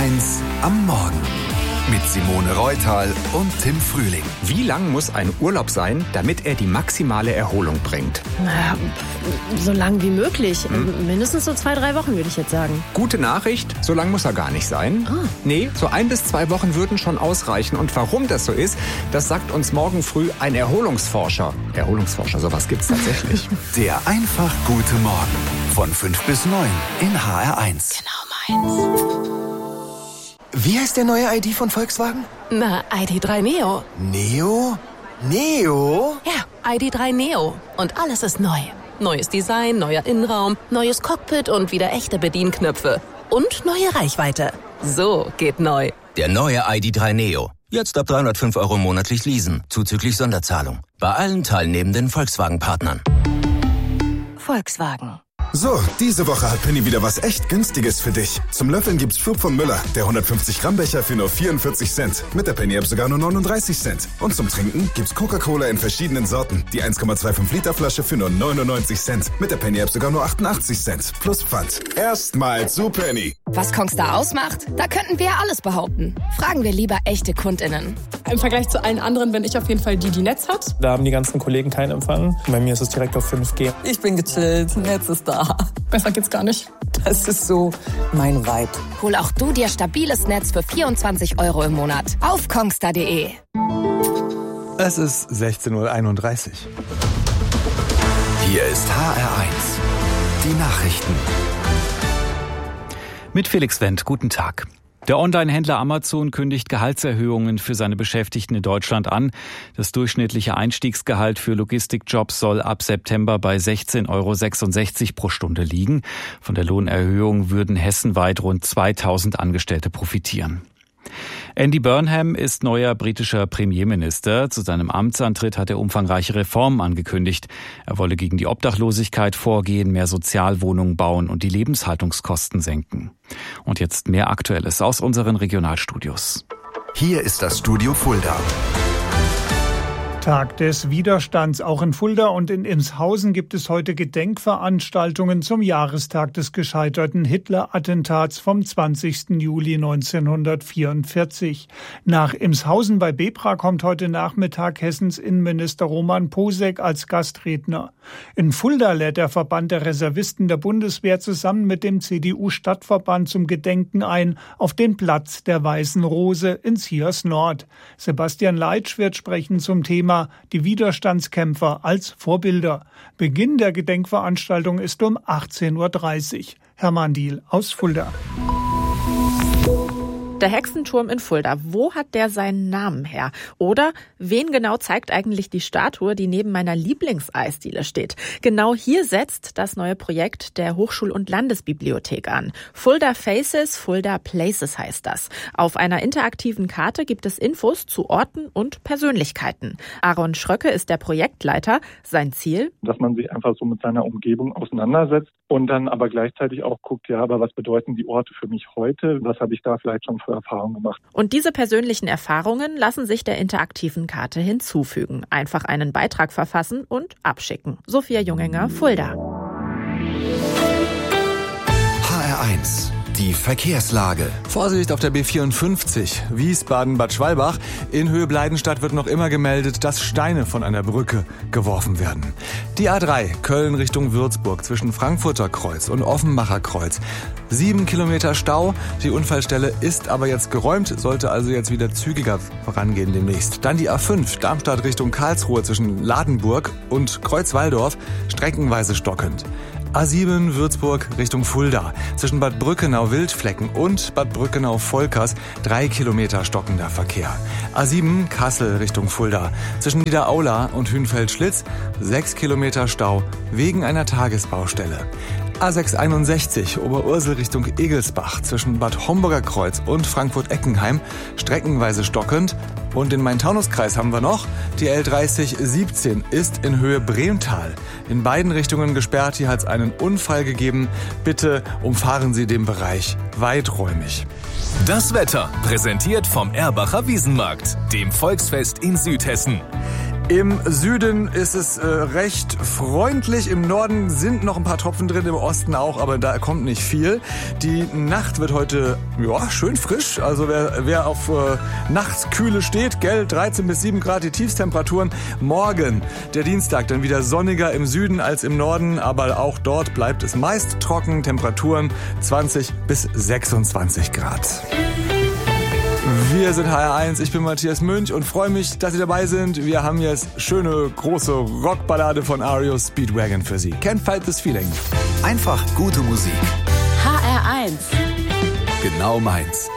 HR1 am Morgen. Mit Simone Reutal und Tim Frühling. Wie lang muss ein Urlaub sein, damit er die maximale Erholung bringt? Na, so lang wie möglich. Mindestens so 2-3 Wochen, würde ich jetzt sagen. Gute Nachricht, so lang muss er gar nicht sein. Nee, so 1 bis 2 Wochen würden schon ausreichen. Und warum das so ist, das sagt uns morgen früh ein Erholungsforscher. Erholungsforscher, sowas gibt's tatsächlich. Der einfach gute Morgen. Von 5 bis 9 in HR1. Genau meins. Wie heißt der neue ID von Volkswagen? Na, ID.3 Neo. Neo? Neo? Ja, ID.3 Neo. Und alles ist neu. Neues Design, neuer Innenraum, neues Cockpit und wieder echte Bedienknöpfe. Und neue Reichweite. So geht neu. Der neue ID.3 Neo. Jetzt ab 305 € monatlich leasen, zuzüglich Sonderzahlung. Bei allen teilnehmenden Volkswagen-Partnern. Volkswagen. So, diese Woche hat Penny wieder was echt Günstiges für dich. Zum Löffeln gibt's Flug von Müller, der 150 Gramm Becher für nur 44 Cent. Mit der Penny-App sogar nur 39 Cent. Und zum Trinken gibt's Coca-Cola in verschiedenen Sorten. Die 1,25 Liter Flasche für nur 99 Cent. Mit der Penny-App sogar nur 88 Cent. Plus Pfand. Erstmal zu Penny. Was Kongstar ausmacht? Da könnten wir ja alles behaupten. Fragen wir lieber echte KundInnen. Im Vergleich zu allen anderen bin ich auf jeden Fall die Netz hat. Da haben die ganzen Kollegen keinen Empfang. Bei mir ist es direkt auf 5G. Ich bin gechillt, Netz ist da. Besser geht's gar nicht. Das ist so mein Vibe. Hol auch du dir stabiles Netz für 24 € im Monat. Auf kongstar.de. Es ist 16:31 Uhr. Hier ist HR1. Die Nachrichten. Mit Felix Wendt, guten Tag. Der Online-Händler Amazon kündigt Gehaltserhöhungen für seine Beschäftigten in Deutschland an. Das durchschnittliche Einstiegsgehalt für Logistikjobs soll ab September bei 16,66 € pro Stunde liegen. Von der Lohnerhöhung würden hessenweit rund 2000 Angestellte profitieren. Andy Burnham ist neuer britischer Premierminister. Zu seinem Amtsantritt hat er umfangreiche Reformen angekündigt. Er wolle gegen die Obdachlosigkeit vorgehen, mehr Sozialwohnungen bauen und die Lebenshaltungskosten senken. Und jetzt mehr Aktuelles aus unseren Regionalstudios. Hier ist das Studio Fulda. Tag des Widerstands. Auch in Fulda und in Imshausen gibt es heute Gedenkveranstaltungen zum Jahrestag des gescheiterten Hitler-Attentats vom 20. Juli 1944. Nach Imshausen bei Bebra kommt heute Nachmittag Hessens Innenminister Roman Posek als Gastredner. In Fulda lädt der Verband der Reservisten der Bundeswehr zusammen mit dem CDU-Stadtverband zum Gedenken ein auf den Platz der Weißen Rose in Ziers Nord. Sebastian Leitsch wird sprechen zum Thema die Widerstandskämpfer als Vorbilder. Beginn der Gedenkveranstaltung ist um 18:30 Uhr. Hermann Diehl aus Fulda. Der Hexenturm in Fulda, wo hat der seinen Namen her? Oder wen genau zeigt eigentlich die Statue, die neben meiner Lieblingseisdiele steht? Genau hier setzt das neue Projekt der Hochschul- und Landesbibliothek an. Fulda Faces, Fulda Places heißt das. Auf einer interaktiven Karte gibt es Infos zu Orten und Persönlichkeiten. Aaron Schröcke ist der Projektleiter. Sein Ziel? Dass man sich einfach so mit seiner Umgebung auseinandersetzt und dann aber gleichzeitig auch guckt, ja, aber was bedeuten die Orte für mich heute? Was habe ich da vielleicht schon für Erfahrungen gemacht? Und diese persönlichen Erfahrungen lassen sich der interaktiven Karte hinzufügen. Einfach einen Beitrag verfassen und abschicken. Sophia Junginger, Fulda. HR1. Die Verkehrslage. Vorsicht auf der B54, Wiesbaden-Bad Schwalbach. In Höhe Bleidenstadt wird noch immer gemeldet, dass Steine von einer Brücke geworfen werden. Die A3, Köln Richtung Würzburg, zwischen Frankfurter Kreuz und Offenbacher Kreuz. 7 Kilometer Stau. Die Unfallstelle ist aber jetzt geräumt, sollte also jetzt wieder zügiger vorangehen demnächst. Dann die A5, Darmstadt Richtung Karlsruhe zwischen Ladenburg und Kreuzwaldorf, streckenweise stockend. A7 Würzburg Richtung Fulda. Zwischen Bad Brückenau-Wildflecken und Bad Brückenau-Volkers 3 Kilometer stockender Verkehr. A7 Kassel Richtung Fulda. Zwischen Niederaula und Hünfeld-Schlitz 6 Kilometer Stau wegen einer Tagesbaustelle. A661 Oberursel Richtung Egelsbach zwischen Bad Homburger Kreuz und Frankfurt-Eckenheim streckenweise stockend. Und in Main-Taunus-Kreis haben wir noch die L3017 ist in Höhe Bremtal. In beiden Richtungen gesperrt, hier hat es einen Unfall gegeben. Bitte umfahren Sie den Bereich weiträumig. Das Wetter präsentiert vom Erbacher Wiesenmarkt, dem Volksfest in Südhessen. Im Süden ist es recht freundlich. Im Norden sind noch ein paar Tropfen drin, im Osten auch, aber da kommt nicht viel. Die Nacht wird heute schön frisch. Also wer auf Nachtskühle steht, 13 bis 7 Grad die Tiefstemperaturen. Morgen, der Dienstag, dann wieder sonniger im Süden als im Norden, aber auch dort bleibt es meist trocken. Temperaturen 20 bis 26 Grad. Wir sind HR1, ich bin Matthias Münch und freue mich, dass Sie dabei sind. Wir haben jetzt schöne, große Rockballade von REO Speedwagon für Sie. Can't Fight This Feeling. Einfach gute Musik. HR1. Genau meins.